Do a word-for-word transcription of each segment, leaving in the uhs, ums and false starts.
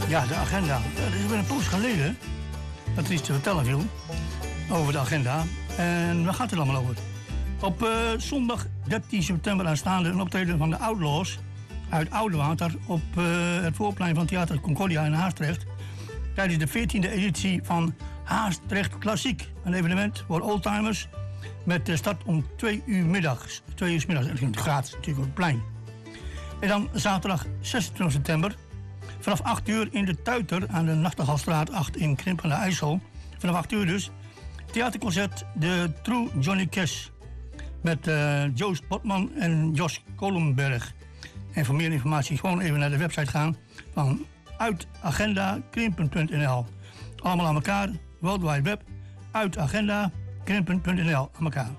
Ja, de agenda. Dat is weer een poos geleden dat er iets te vertellen viel over de agenda. En waar gaat het allemaal over? Op uh, zondag dertien september aanstaande een optreden van de Outlaws uit Oudewater op uh, het voorplein van Theater Concordia in Haastrecht. Tijdens de veertiende editie van Haastrecht Klassiek. Een evenement voor oldtimers met de start om twee uur middags. Twee uur middags, en gratis natuurlijk op het plein. En dan zaterdag zesentwintig september. Vanaf acht uur in de Tuiter aan de Nachtegaalstraat acht in Krimp aan de IJssel. Vanaf acht uur dus. Theaterconcert De True Johnny Cash. Met uh, Joost Botman en Jos Kolenberg. En voor meer informatie gewoon even naar de website gaan van uitagenda-krimpen punt n l. Allemaal aan elkaar, World Wide Web, uitagenda-krimpen punt n l aan elkaar.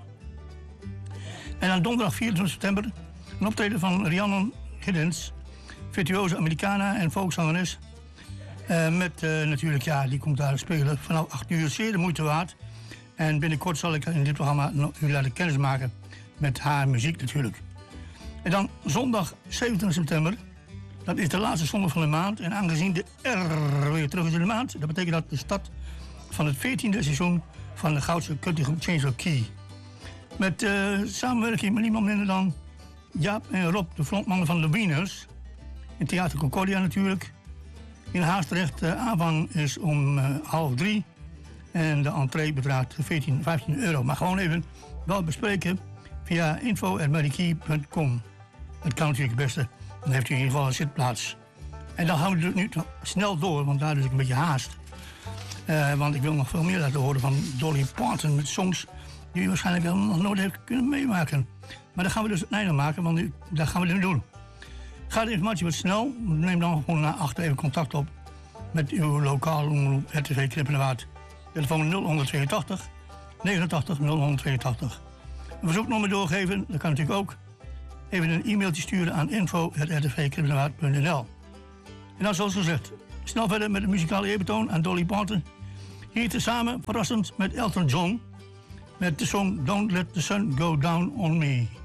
En dan donderdag vierentwintig september een optreden van Rhiannon Giddens, virtuoze Americana en folkzangeres. Uh, met uh, natuurlijk, ja, die komt daar spelen vanaf acht uur, zeer de moeite waard. En binnenkort zal ik in dit programma u laten kennismaken met haar muziek natuurlijk. En dan zondag zevenentwintig september, dat is de laatste zondag van de maand. En aangezien de R weer terug is in de maand, dat betekent dat de start van het veertiende seizoen van de Goudse Country Chainsaw Key. Met uh, samenwerking met niemand minder dan Jaap en Rob, de frontmannen van de Wieners. In Theater Concordia natuurlijk. In Haastrecht, de aanvang is om uh, half drie. En de entree bedraagt veertien, vijftien euro. Maar gewoon even wel bespreken via info at marikey punt com. Dat kan natuurlijk het beste. Dan heeft u in ieder geval een zitplaats. En dan gaan we nu snel door, want daar is ik een beetje haast. Uh, want ik wil nog veel meer laten horen van Dolly Parton met songs die u waarschijnlijk wel nog nooit heeft kunnen meemaken. Maar dat gaan we dus het einde maken, want nu, dat gaan we nu doen. Gaat de informatie wat snel, neem dan gewoon na achter even contact op met uw lokaal omroep R T V Krimpenerwaard. Telefoon nul tweeëntachtig negenentachtig nul honderdtweeëntachtig. Een verzoeknummer doorgeven, dat kan natuurlijk ook. Even een e-mailtje sturen aan info at r t v krimpenerwaard punt n l. En dan zoals gezegd, snel verder met een muzikale eerbetoon aan Dolly Parton. Hier tezamen, verrassend met Elton John. Met de song Don't Let the Sun Go Down on Me.